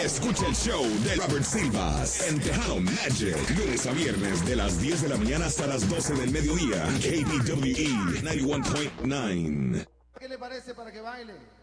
Escucha el show de Robert Silvas en Tejano Magic, lunes a viernes de las 10 de la mañana hasta las 12 del mediodía. KBWE 91.9. ¿Qué le parece para que baile?